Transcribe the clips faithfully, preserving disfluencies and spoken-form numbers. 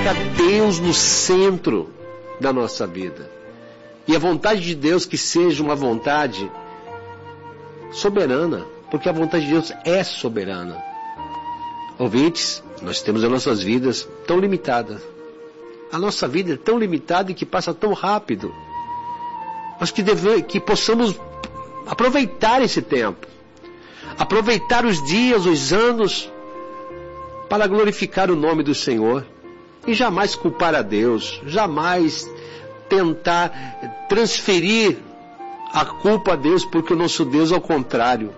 coloca Deus no centro da nossa vida. E a vontade de Deus que seja uma vontade soberana, porque a vontade de Deus é soberana. Ouvintes, nós temos as nossas vidas tão limitadas. A nossa vida é tão limitada e que passa tão rápido. Mas que, deve, que possamos aproveitar esse tempo. Aproveitar os dias, os anos, para glorificar o nome do Senhor. E jamais culpar a Deus. Jamais tentar transferir a culpa a Deus, porque o nosso Deus, ao contrário,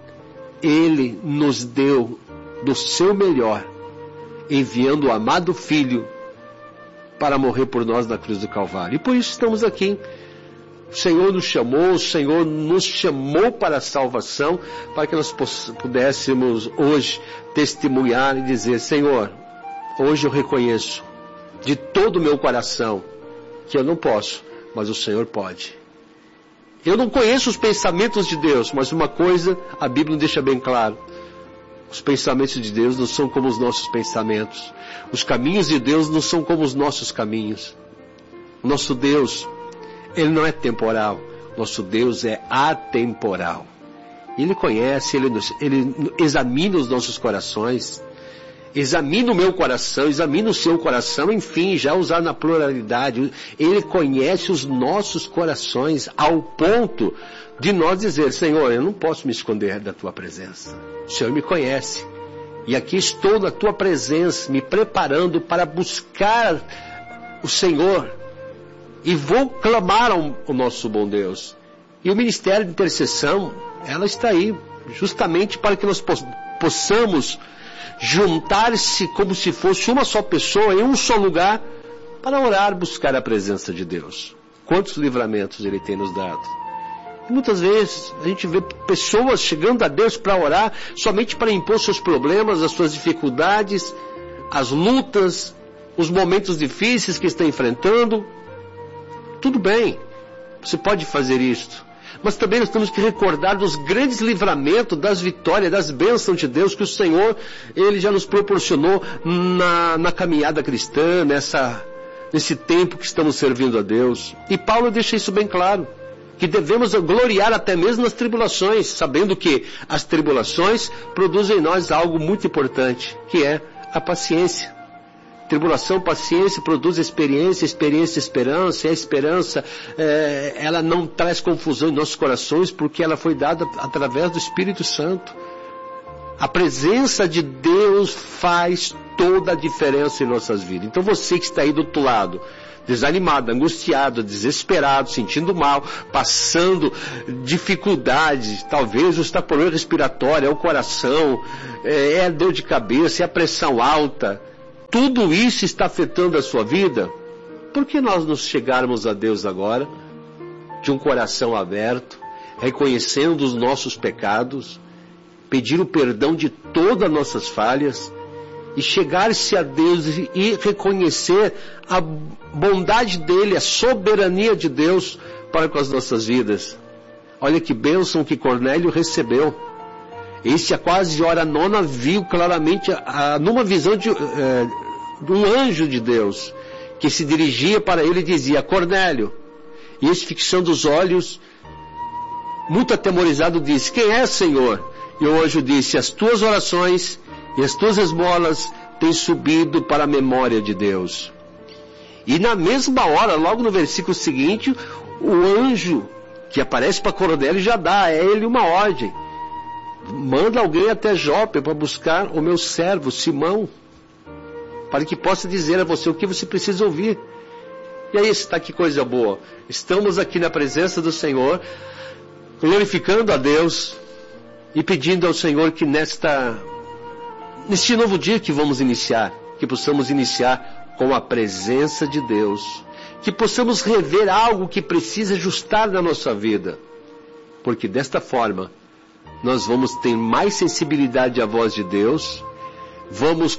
Ele nos deu do seu melhor, enviando o amado Filho para morrer por nós na cruz do Calvário. E por isso estamos aqui. O Senhor nos chamou, o Senhor nos chamou para a salvação, para que nós pudéssemos hoje testemunhar e dizer: Senhor, hoje eu reconheço de todo o meu coração que eu não posso, mas o Senhor pode. Eu não conheço os pensamentos de Deus, mas uma coisa a Bíblia deixa bem claro: os pensamentos de Deus não são como os nossos pensamentos. Os caminhos de Deus não são como os nossos caminhos. O nosso Deus, Ele não é temporal. Nosso Deus é atemporal. Ele conhece, Ele, Ele examina os nossos corações. Examina o meu coração, examina o seu coração, enfim, já usar na pluralidade. Ele conhece os nossos corações ao ponto de nós dizer: Senhor, eu não posso me esconder da Tua presença. O Senhor me conhece. E aqui estou na Tua presença, me preparando para buscar o Senhor. E vou clamar ao, ao nosso bom Deus. E o ministério de intercessão, ela está aí, justamente para que nós possamos juntar-se como se fosse uma só pessoa, em um só lugar, para orar, buscar a presença de Deus. Quantos livramentos Ele tem nos dado. E muitas vezes a gente vê pessoas chegando a Deus para orar, somente para impor seus problemas, as suas dificuldades, as lutas, os momentos difíceis que estão enfrentando. Tudo bem, você pode fazer isto. Mas também nós temos que recordar dos grandes livramentos, das vitórias, das bênçãos de Deus que o Senhor, Ele já nos proporcionou na, na caminhada cristã, nessa, nesse tempo que estamos servindo a Deus. E Paulo deixa isso bem claro, que devemos gloriar até mesmo nas tribulações, sabendo que as tribulações produzem em nós algo muito importante, que é a paciência. Tribulação, paciência, produz experiência, experiência, esperança. E a esperança, é, ela não traz confusão em nossos corações, porque ela foi dada através do Espírito Santo. A presença de Deus faz toda a diferença em nossas vidas. Então você que está aí do outro lado, desanimado, angustiado, desesperado, sentindo mal, passando dificuldades, talvez está por problema respiratório, é o coração, é, é a dor de cabeça, é a pressão alta. Tudo isso está afetando a sua vida. Por que nós não chegarmos a Deus agora, de um coração aberto, reconhecendo os nossos pecados, pedir o perdão de todas as nossas falhas, e chegar-se a Deus e reconhecer a bondade dEle, a soberania de Deus para com as nossas vidas? Olha que bênção que Cornélio recebeu. Este, a quase hora nona, viu claramente, a, a, numa visão de, é, de um anjo de Deus, que se dirigia para ele e dizia: Cornélio. E este, fixando os olhos, muito atemorizado, disse: quem é, Senhor? E o anjo disse: as tuas orações e as tuas esmolas têm subido para a memória de Deus. E na mesma hora, logo no versículo seguinte, o anjo que aparece para Cornélio já dá a ele uma ordem: manda alguém até Jope para buscar o meu servo Simão, para que possa dizer a você o que você precisa ouvir. E aí está, que coisa boa. Estamos aqui na presença do Senhor, glorificando a Deus e pedindo ao Senhor que nesta, neste novo dia que vamos iniciar, que possamos iniciar com a presença de Deus, que possamos rever algo que precisa ajustar na nossa vida, porque desta forma nós vamos ter mais sensibilidade à voz de Deus, vamos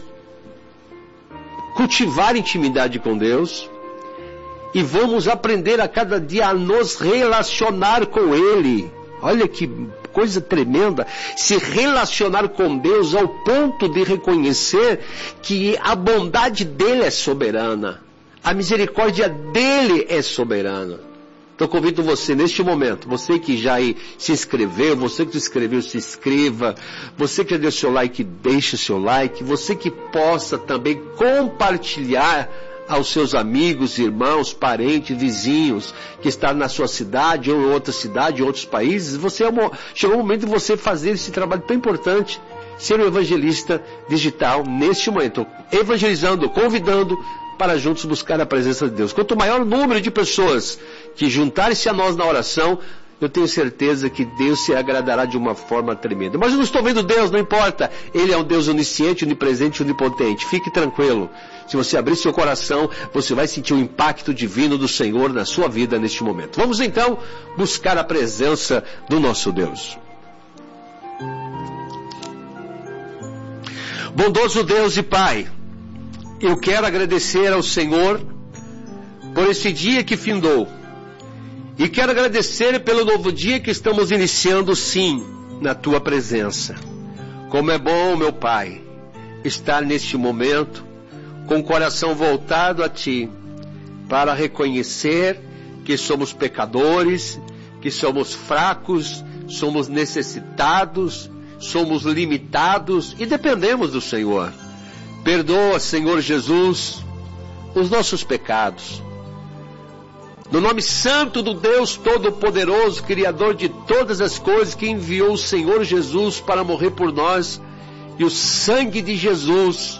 cultivar intimidade com Deus, e vamos aprender a cada dia a nos relacionar com Ele. Olha que coisa tremenda, se relacionar com Deus ao ponto de reconhecer que a bondade dele é soberana, a misericórdia dele é soberana. Então convido você neste momento, você que já se inscreveu, você que se inscreveu, se inscreva, você que já deu seu like, deixe seu like, você que possa também compartilhar aos seus amigos, irmãos, parentes, vizinhos, que estão na sua cidade ou em outra cidade, em outros países. Você é uma, chegou o momento de você fazer esse trabalho tão importante, ser um evangelista digital neste momento, evangelizando, convidando para juntos buscar a presença de Deus. Quanto maior o número de pessoas que juntarem-se a nós na oração, eu tenho certeza que Deus se agradará de uma forma tremenda. Mas eu não estou vendo Deus, não importa. Ele é um Deus onisciente, onipresente e onipotente. Fique tranquilo. Se você abrir seu coração, você vai sentir o impacto divino do Senhor na sua vida neste momento. Vamos então buscar a presença do nosso Deus. Bondoso Deus e Pai, eu quero agradecer ao Senhor por esse dia que findou. E quero agradecer pelo novo dia que estamos iniciando, sim, na Tua presença. Como é bom, meu Pai, estar neste momento com o coração voltado a Ti, para reconhecer que somos pecadores, que somos fracos, somos necessitados, somos limitados e dependemos do Senhor. Perdoa, Senhor Jesus, os nossos pecados. No nome santo do Deus Todo-Poderoso, Criador de todas as coisas, que enviou o Senhor Jesus para morrer por nós, e o sangue de Jesus,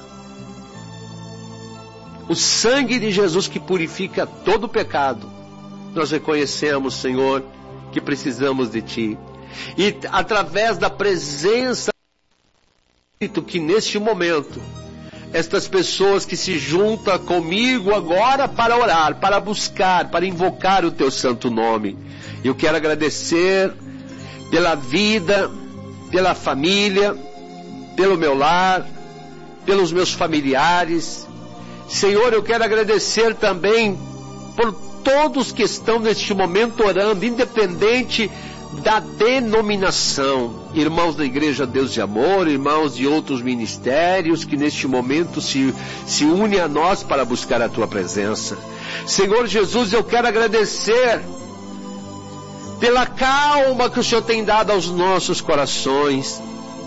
o sangue de Jesus que purifica todo o pecado, nós reconhecemos, Senhor, que precisamos de Ti. E através da presença do Espírito, que neste momento, estas pessoas que se juntam comigo agora para orar, para buscar, para invocar o Teu santo nome. Eu quero agradecer pela vida, pela família, pelo meu lar, pelos meus familiares. Senhor, eu quero agradecer também por todos que estão neste momento orando, independente da denominação, irmãos da Igreja Deus de Amor, irmãos de outros ministérios que neste momento se, se unem a nós para buscar a Tua presença. Senhor Jesus, eu quero agradecer pela calma que o Senhor tem dado aos nossos corações.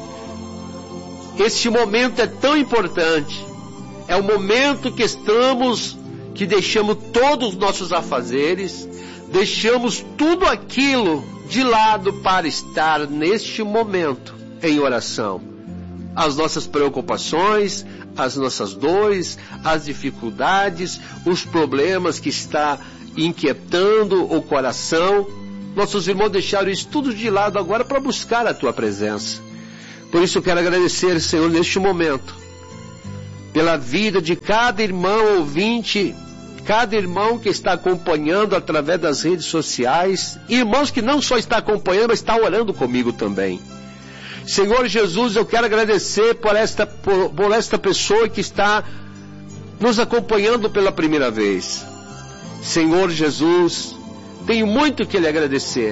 Este momento é tão importante, é o momento que estamos, que deixamos todos os nossos afazeres, deixamos tudo aquilo de lado para estar neste momento em oração. As nossas preocupações, as nossas dores, as dificuldades, os problemas que está inquietando o coração, nossos irmãos deixaram isso tudo de lado agora para buscar a Tua presença. Por isso eu quero agradecer, Senhor, neste momento, pela vida de cada irmão ouvinte, cada irmão que está acompanhando através das redes sociais, irmãos que não só está acompanhando, mas está orando comigo também. Senhor Jesus, eu quero agradecer por esta, por, por esta pessoa que está nos acompanhando pela primeira vez. Senhor Jesus, tenho muito que lhe agradecer.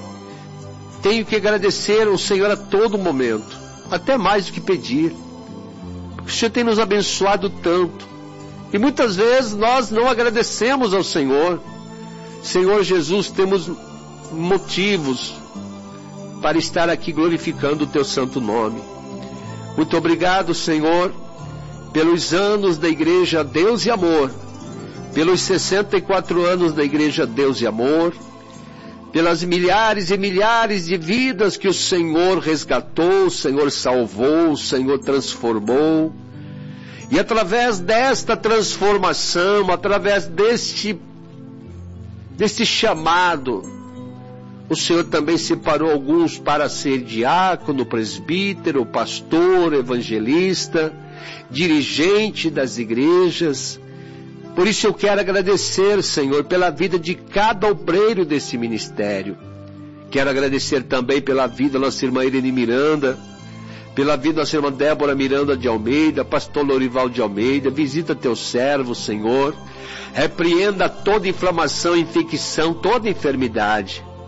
Tenho que agradecer ao Senhor a todo momento, até mais do que pedir, porque o Senhor tem nos abençoado tanto. E muitas vezes nós não agradecemos ao Senhor. Senhor Jesus, temos motivos para estar aqui glorificando o Teu santo nome. Muito obrigado, Senhor, pelos anos da Igreja Deus e Amor, pelos sessenta e quatro anos da Igreja Deus e Amor, pelas milhares e milhares de vidas que o Senhor resgatou, o Senhor salvou, o Senhor transformou. E através desta transformação, através deste, deste chamado, o Senhor também separou alguns para ser diácono, presbítero, pastor, evangelista, dirigente das igrejas. Por isso eu quero agradecer, Senhor, pela vida de cada obreiro desse ministério. Quero agradecer também pela vida da nossa irmã Irene Miranda, pela vida da nossa irmã Débora Miranda de Almeida, pastor Lorival de Almeida. Visita Teu servo, Senhor. Repreenda toda inflamação, infecção, toda enfermidade.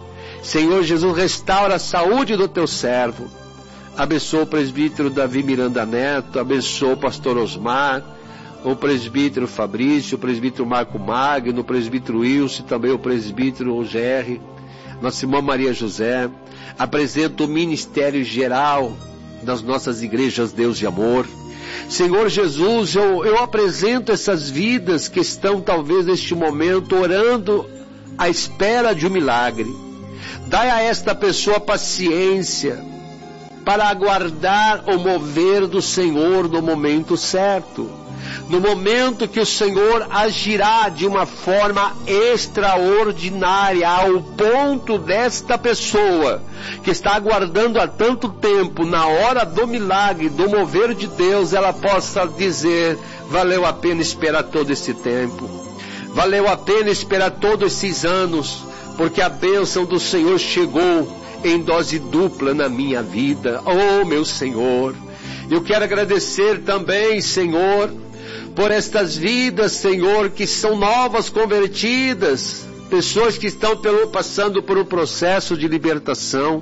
Senhor Jesus, restaura a saúde do teu servo. Abençoa o presbítero Davi Miranda Neto, abençoa o pastor Osmar, o presbítero Fabrício, o presbítero Marco Magno, o presbítero Wilson, também o presbítero G R, nossa irmã Maria José. Apresenta o ministério geral das nossas igrejas Deus de Amor. Senhor Jesus, eu, eu apresento essas vidas que estão talvez neste momento orando à espera de um milagre. Dai a esta pessoa paciência para aguardar o mover do Senhor no momento certo. No momento que o Senhor agirá de uma forma extraordinária, ao ponto desta pessoa que está aguardando há tanto tempo, na hora do milagre, do mover de Deus, ela possa dizer: valeu a pena esperar todo esse tempo, valeu a pena esperar todos esses anos, porque a bênção do Senhor chegou em dose dupla na minha vida. Oh, meu Senhor, eu quero agradecer também, Senhor, por estas vidas, Senhor, que são novas convertidas, pessoas que estão pelo, passando por um processo de libertação.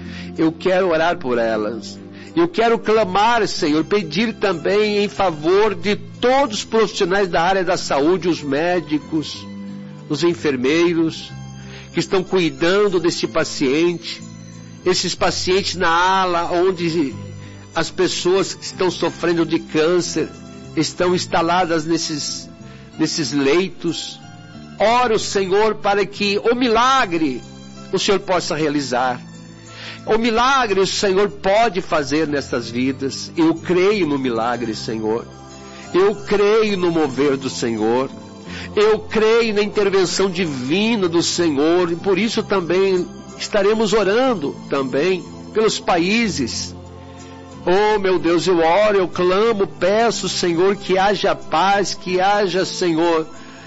Eu quero orar por elas. Eu quero clamar, Senhor, pedir também em favor de todos os profissionais da área da saúde, os médicos, os enfermeiros, que estão cuidando desse paciente, esses pacientes na ala onde as pessoas que estão sofrendo de câncer estão instaladas nesses, nesses leitos. Oro, Senhor, para que o milagre o Senhor possa realizar. O milagre o Senhor pode fazer nessas vidas. Eu creio no milagre, Senhor. Eu creio no mover do Senhor. Eu creio na intervenção divina do Senhor. E por isso também estaremos orando também pelos países. Oh, meu Deus, eu oro, eu clamo, peço, Senhor, que haja paz, que haja, Senhor,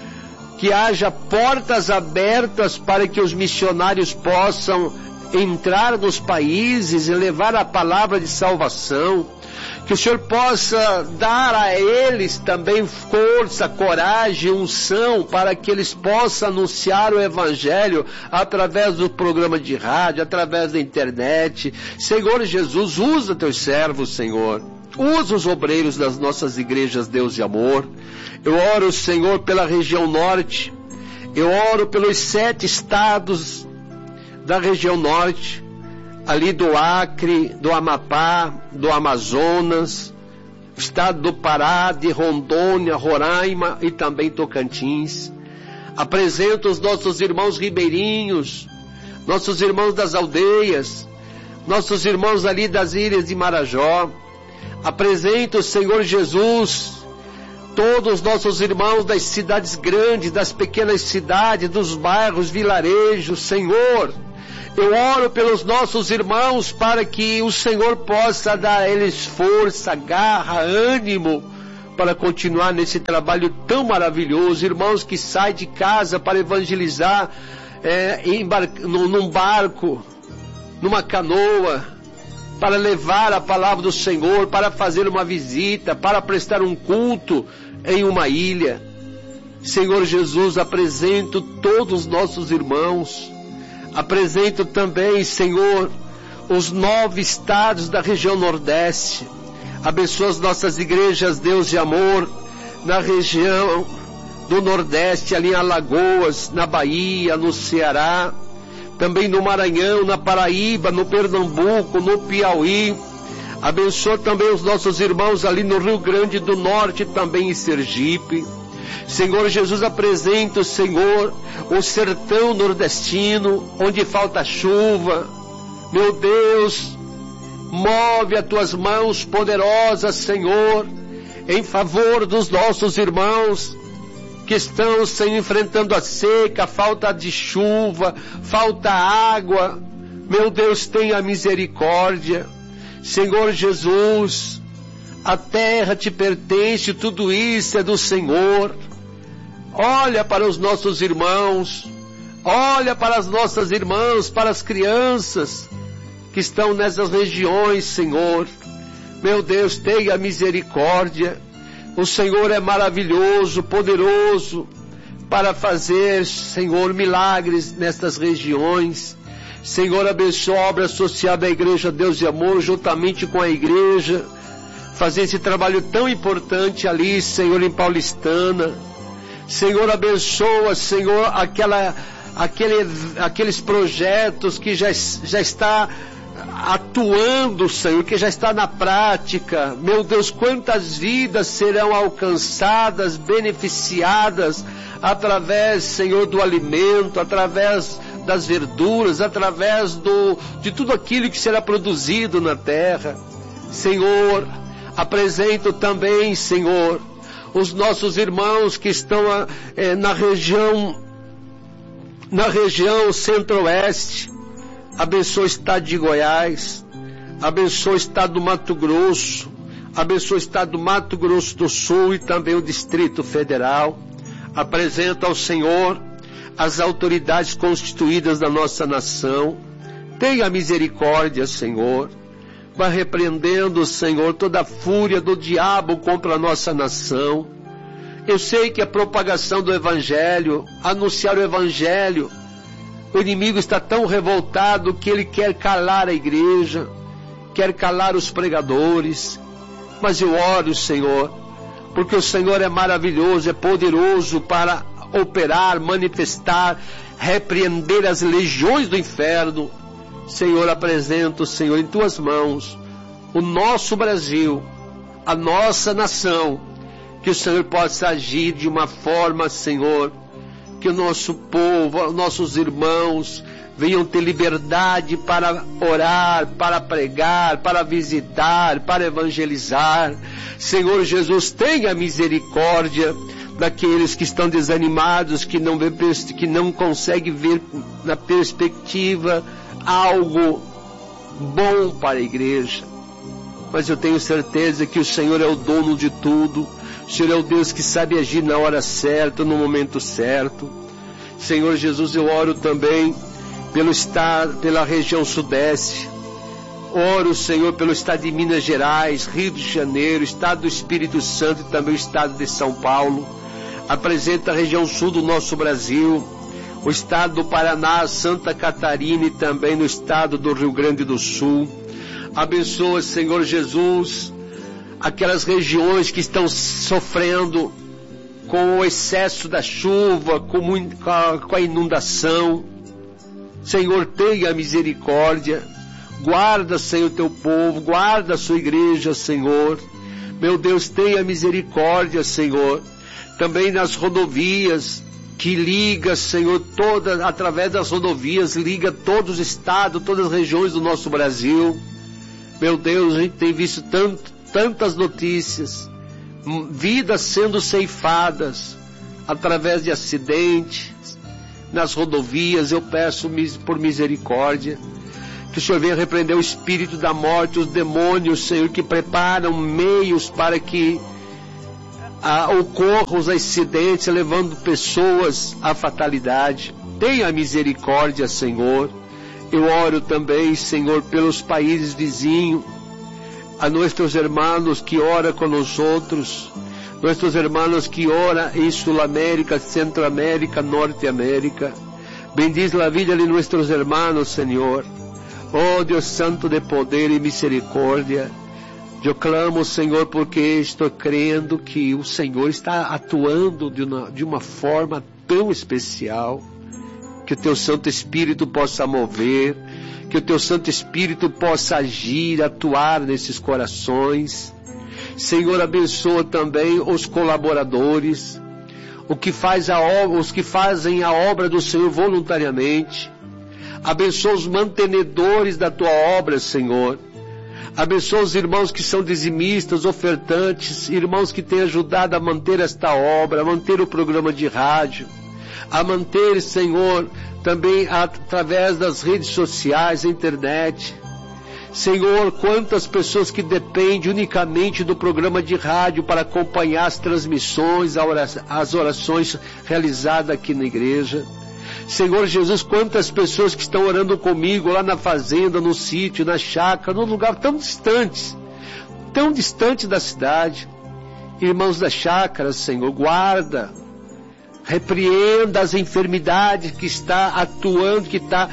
que haja portas abertas para que os missionários possam entrar nos países e levar a palavra de salvação. Que o Senhor possa dar a eles também força, coragem, unção, para que eles possam anunciar o Evangelho através do programa de rádio, através da internet. Senhor Jesus, usa teus servos, Senhor. Usa os obreiros das nossas igrejas, Deus de Amor. Eu oro, Senhor, pela região norte. Eu oro pelos sete estados da região norte, ali do Acre, do Amapá, do Amazonas, estado do Pará, de Rondônia, Roraima e também Tocantins. Apresento os nossos irmãos ribeirinhos, nossos irmãos das aldeias, nossos irmãos ali das ilhas de Marajó. Apresento, Senhor Jesus, todos os nossos irmãos das cidades grandes, das pequenas cidades, dos bairros, vilarejos, Senhor. Eu oro pelos nossos irmãos para que o Senhor possa dar a eles força, garra, ânimo para continuar nesse trabalho tão maravilhoso. Irmãos que saem de casa para evangelizar é, em bar- num barco, numa canoa, para levar a palavra do Senhor, para fazer uma visita, para prestar um culto em uma ilha. Senhor Jesus, apresento todos os nossos irmãos. Apresento também, Senhor, os nove estados da região Nordeste. Abençoa as nossas igrejas, Deus de Amor, na região do Nordeste, ali em Alagoas, na Bahia, no Ceará, também no Maranhão, na Paraíba, no Pernambuco, no Piauí. Abençoa também os nossos irmãos ali no Rio Grande do Norte, também em Sergipe. Senhor Jesus, apresento, Senhor, o sertão nordestino, onde falta chuva. Meu Deus, move as tuas mãos poderosas, Senhor, em favor dos nossos irmãos que estão, Senhor, enfrentando a seca, falta de chuva, falta água. Meu Deus, tenha misericórdia. Senhor Jesus, a terra te pertence, tudo isso é do Senhor. Olha para os nossos irmãos, olha para as nossas irmãs, para as crianças que estão nessas regiões, Senhor. Meu Deus, tenha misericórdia. O Senhor é maravilhoso, poderoso para fazer, Senhor, milagres nestas regiões. Senhor, abençoa a obra social da Igreja Deus e Amor, juntamente com a igreja, fazer esse trabalho tão importante ali, Senhor, em Paulistana. Senhor, abençoa, Senhor, aquela, aquele, aqueles projetos que já, já está atuando, Senhor, que já está na prática. Meu Deus, quantas vidas serão alcançadas, beneficiadas através, Senhor, do alimento, através das verduras, através do, de tudo aquilo que será produzido na terra. Senhor, apresento também, Senhor, os nossos irmãos que estão eh, na região, na região centro-oeste. Abençoa o estado de Goiás, abençoa o estado do Mato Grosso, abençoa o estado do Mato Grosso do Sul e também o Distrito Federal. Apresenta ao Senhor as autoridades constituídas da nossa nação. Tenha misericórdia, Senhor. Vai repreendendo, Senhor, toda a fúria do diabo contra a nossa nação. Eu sei que a propagação do Evangelho, anunciar o Evangelho, o inimigo está tão revoltado que ele quer calar a igreja, quer calar os pregadores. Mas eu oro, Senhor, porque o Senhor é maravilhoso, é poderoso para operar, manifestar, repreender as legiões do inferno. Senhor, apresento, Senhor, em Tuas mãos o nosso Brasil, a nossa nação, que o Senhor possa agir de uma forma, Senhor, que o nosso povo, nossos irmãos venham ter liberdade para orar, para pregar, para visitar, para evangelizar. Senhor Jesus, tenha misericórdia daqueles que estão desanimados, que não, vê, que não conseguem ver na perspectiva algo bom para a igreja. Mas eu tenho certeza que o Senhor é o dono de tudo. O Senhor é o Deus que sabe agir na hora certa, no momento certo. Senhor Jesus, eu oro também pelo estado, pela região sudeste. Oro, Senhor, pelo estado de Minas Gerais, Rio de Janeiro, estado do Espírito Santo e também o estado de São Paulo. Apresenta a região sul do nosso Brasil, o estado do Paraná, Santa Catarina e também no estado do Rio Grande do Sul. Abençoa, Senhor Jesus, aquelas regiões que estão sofrendo com o excesso da chuva, com a, com a inundação. Senhor, tenha misericórdia. Guarda, Senhor, teu povo, guarda a sua igreja, Senhor. Meu Deus, tenha misericórdia, Senhor. Também nas rodovias, que liga, Senhor, toda, através das rodovias, liga todos os estados, todas as regiões do nosso Brasil. Meu Deus, a gente tem visto tanto, tantas notícias, vidas sendo ceifadas através de acidentes nas rodovias. Eu peço por misericórdia que o Senhor venha repreender o espírito da morte, os demônios, Senhor, que preparam meios para que ah, ocorram os acidentes, levando pessoas à fatalidade. Tenha misericórdia, Senhor. Eu oro também, Senhor, pelos países vizinhos, a nossos irmãos que oram com nós outros, nossos irmãos que oram em Sul-América, Centro-América, Norte-América. Bendiz a vida de nossos irmãos, Senhor. Oh Deus Santo de poder e misericórdia, eu clamo, Senhor, porque estou crendo que o Senhor está atuando de uma, de uma forma tão especial, que o Teu Santo Espírito possa mover, que o Teu Santo Espírito possa agir, atuar nesses corações. Senhor, abençoa também os colaboradores, o que faz a obra, os que fazem a obra do Senhor voluntariamente. Abençoa os mantenedores da Tua obra, Senhor. Abençoa os irmãos que são dizimistas, ofertantes, irmãos que têm ajudado a manter esta obra, a manter o programa de rádio, a manter, Senhor, também através das redes sociais, a internet. Senhor, quantas pessoas que dependem unicamente do programa de rádio para acompanhar as transmissões, as orações realizadas aqui na igreja. Senhor Jesus, quantas pessoas que estão orando comigo lá na fazenda, no sítio, na chácara, num lugar tão distante, tão distante da cidade. Irmãos da chácara, Senhor, guarda, repreenda as enfermidades que está atuando, que está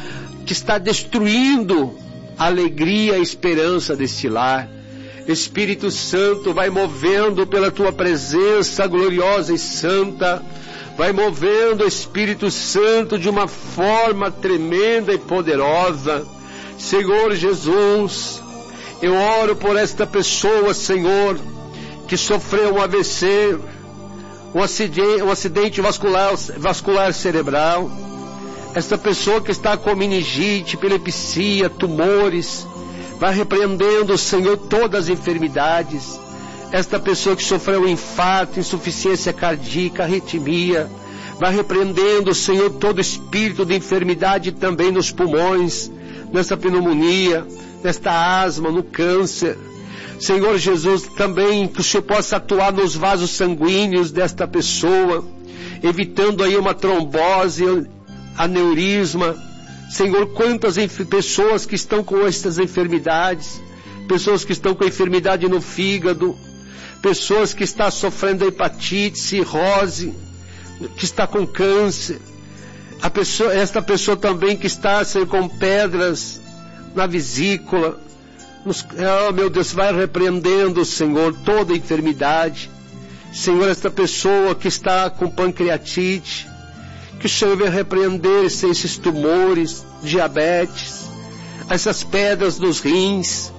que está destruindo a alegria e a esperança deste lar. Espírito Santo, vai movendo pela tua presença gloriosa e santa, vai movendo, Espírito Santo, de uma forma tremenda e poderosa. Senhor Jesus, eu oro por esta pessoa, Senhor, que sofreu um A V C, um acidente, um acidente vascular, vascular cerebral. Esta pessoa que está com meningite, epilepsia, tumores, vai repreendendo, Senhor, todas as enfermidades. Esta pessoa que sofreu um infarto, insuficiência cardíaca, arritmia, vai repreendendo, Senhor, todo espírito de enfermidade também nos pulmões, nessa pneumonia, nesta asma, no câncer. Senhor Jesus, também que o Senhor possa atuar nos vasos sanguíneos desta pessoa, evitando aí uma trombose, aneurisma. Senhor, quantas pessoas que estão com estas enfermidades, pessoas que estão com enfermidade no fígado, pessoas que estão sofrendo hepatite, cirrose, que está com câncer, a pessoa, esta pessoa também que está Senhor, com pedras na vesícula. Nos, oh meu Deus, vai repreendendo, Senhor, toda enfermidade. Senhor, esta pessoa que está com pancreatite, que o Senhor vai repreender esses tumores, diabetes, essas pedras nos rins.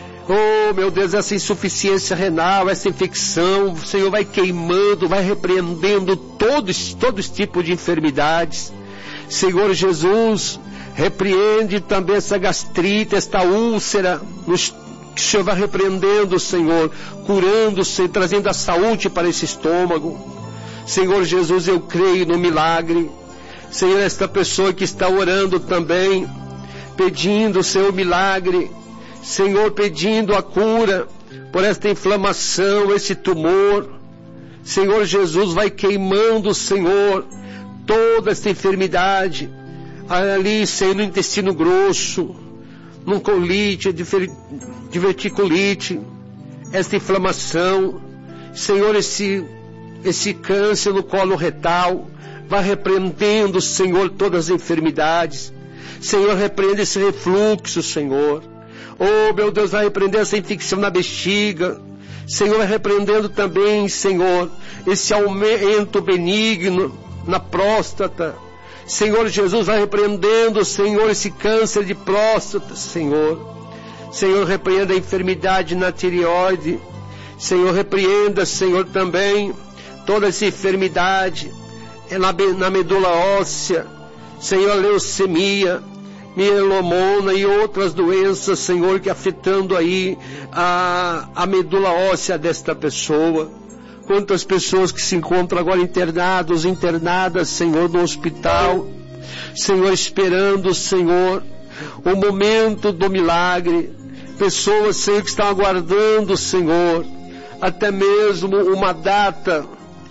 Oh meu Deus, essa insuficiência renal, essa infecção, o Senhor vai queimando, vai repreendendo todos, todos os tipos de enfermidades. Senhor Jesus, repreende também essa gastrite, esta úlcera, nos, que o Senhor vai repreendendo, Senhor, curando, Senhor, trazendo a saúde para esse estômago. Senhor Jesus, eu creio no milagre. Senhor, esta pessoa que está orando também, pedindo, Senhor, milagre. Senhor, pedindo a cura por esta inflamação, esse tumor. Senhor Jesus, vai queimando, Senhor, toda esta enfermidade ali, Senhor, no intestino grosso, no colite, diverticulite, esta inflamação. Senhor, esse, esse câncer no colo retal, vai repreendendo, Senhor, todas as enfermidades. Senhor, repreende esse refluxo, Senhor. Oh, meu Deus, vai repreender essa infecção na bexiga. Senhor, vai repreendendo também, Senhor, esse aumento benigno na próstata. Senhor Jesus, vai repreendendo, Senhor, esse câncer de próstata, Senhor. Senhor, repreenda a enfermidade na tireoide. Senhor, repreenda, Senhor, também toda essa enfermidade na, na medula óssea. Senhor, leucemia, mieloma e outras doenças, Senhor, que afetando aí a, a medula óssea desta pessoa. Quantas pessoas que se encontram agora internados, internadas, Senhor, no hospital, Senhor, esperando, Senhor, o momento do milagre. Pessoas, Senhor, que estão aguardando, Senhor, até mesmo uma data,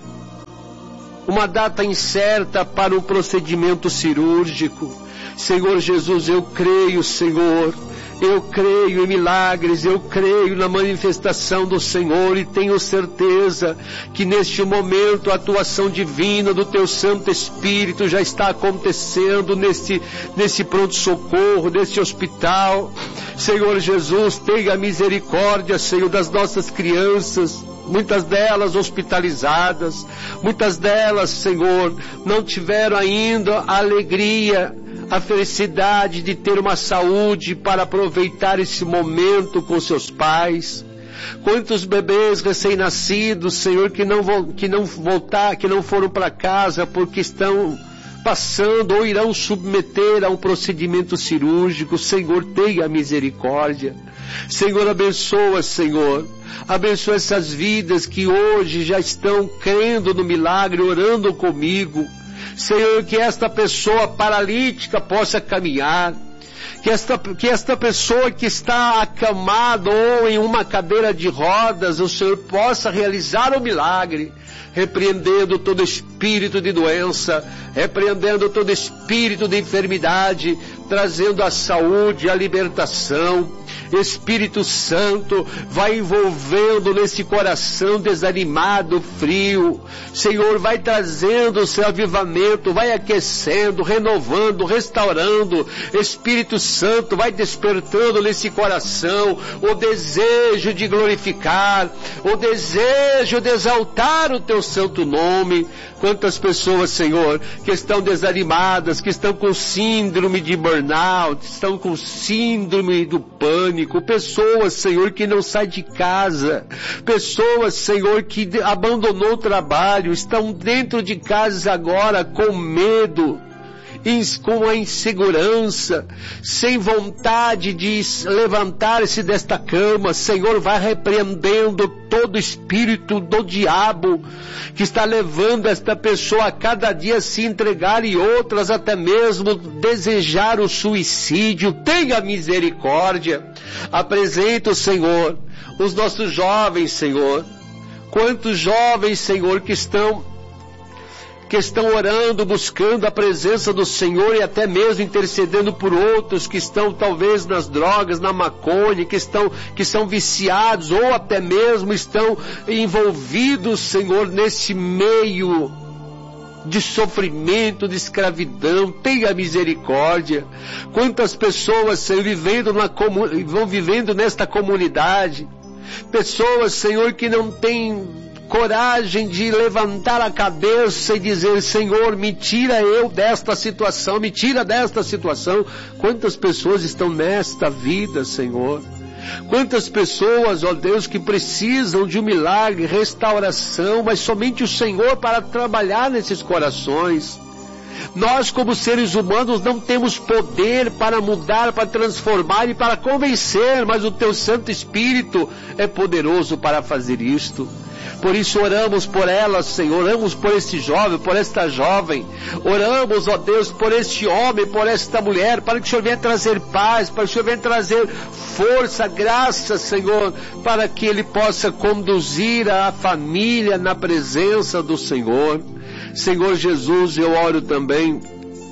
uma data incerta para um procedimento cirúrgico. Senhor Jesus, eu creio, Senhor, eu creio em milagres, eu creio na manifestação do Senhor e tenho certeza que neste momento a atuação divina do Teu Santo Espírito já está acontecendo nesse, nesse pronto-socorro, nesse hospital. Senhor Jesus, tenha misericórdia, Senhor, das nossas crianças, muitas delas hospitalizadas, muitas delas, Senhor, não tiveram ainda a alegria, a felicidade de ter uma saúde para aproveitar esse momento com seus pais. Quantos bebês recém-nascidos, Senhor, que não vão, que não voltar, que não foram para casa porque estão passando ou irão submeter a um procedimento cirúrgico. Senhor, tenha misericórdia. Senhor, abençoa, Senhor. Abençoa essas vidas que hoje já estão crendo no milagre, orando comigo. Senhor, que esta pessoa paralítica possa caminhar, que esta, que esta pessoa que está acamada ou em uma cadeira de rodas, o Senhor possa realizar o milagre, repreendendo todo espírito de doença, repreendendo todo espírito de enfermidade, trazendo a saúde, a libertação. Espírito Santo, vai envolvendo nesse coração desanimado, frio. Senhor, vai trazendo o seu avivamento, vai aquecendo, renovando, restaurando. Espírito Santo, vai despertando nesse coração o desejo de glorificar, o desejo de exaltar o teu santo nome. Quantas pessoas, Senhor, que estão desanimadas, que estão com síndrome de burnout, estão com síndrome do pânico, pessoas, Senhor, que não saem de casa, pessoas, Senhor, que abandonou o trabalho, estão dentro de casa agora com medo, com a insegurança, sem vontade de levantar-se desta cama. Senhor, vai repreendendo todo espírito do diabo que está levando esta pessoa a cada dia a se entregar e outras até mesmo desejar o suicídio. Tenha misericórdia. Apresenta o Senhor os nossos jovens, Senhor. Quantos jovens, Senhor, que estão que estão orando, buscando a presença do Senhor e até mesmo intercedendo por outros que estão talvez nas drogas, na maconha, que estão, que são viciados ou até mesmo estão envolvidos, Senhor, nesse meio de sofrimento, de escravidão. Tenha misericórdia. Quantas pessoas, Senhor, vivendo na comu- vão vivendo nesta comunidade, pessoas, Senhor, que não têm coragem de levantar a cabeça e dizer: Senhor, me tira eu desta situação, me tira desta situação. Quantas pessoas estão nesta vida, Senhor? Quantas pessoas, ó Deus, que precisam de um milagre, restauração, mas somente o Senhor para trabalhar nesses corações. Nós, como seres humanos, não temos poder para mudar, para transformar e para convencer, mas o Teu Santo Espírito é poderoso para fazer isto. Por isso oramos por elas, Senhor, oramos por este jovem, por esta jovem, oramos, ó Deus, por este homem, por esta mulher, para que o Senhor venha trazer paz, para que o Senhor venha trazer força, graça, Senhor, para que ele possa conduzir a família na presença do Senhor. Senhor Jesus, eu oro também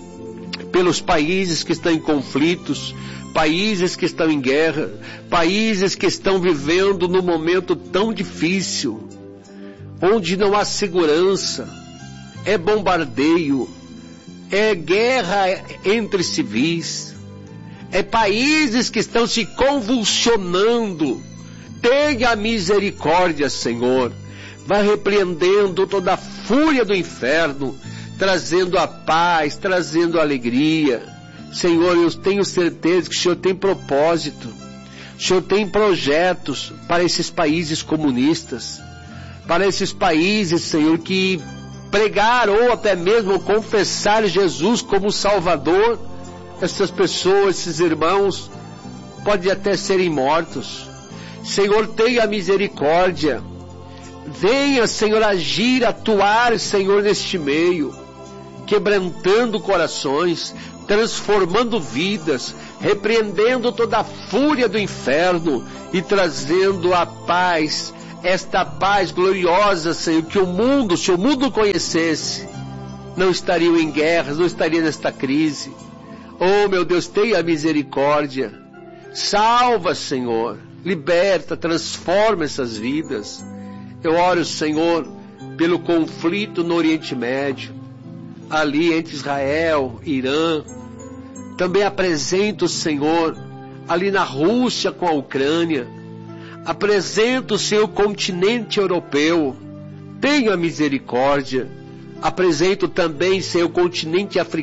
pelos países que estão em conflitos, países que estão em guerra, países que estão vivendo num momento tão difícil, onde não há segurança, é bombardeio, é guerra entre civis, é países que estão se convulsionando. Tenha misericórdia, Senhor. Vai repreendendo toda a fúria do inferno, trazendo a paz, trazendo a alegria. Senhor, eu tenho certeza que o Senhor tem propósito, o Senhor tem projetos para esses países comunistas, para esses países, Senhor, que pregar ou até mesmo confessar Jesus como Salvador. Essas pessoas, esses irmãos, podem até serem mortos. Senhor, tenha misericórdia. Venha, Senhor, agir, atuar, Senhor, neste meio, quebrantando corações, transformando vidas, repreendendo toda a fúria do inferno e trazendo a paz, esta paz gloriosa, Senhor, que o mundo, se o mundo conhecesse, não estariam em guerras, não estaria nesta crise. Oh, meu Deus, tenha misericórdia. Salva, Senhor, liberta, transforma essas vidas. Eu oro, Senhor, pelo conflito no Oriente Médio, ali entre Israel e Irã. Também apresento, Senhor, ali na Rússia com a Ucrânia. Apresento, Senhor, o continente europeu. Tenha misericórdia. Apresento também, Senhor, o continente africano.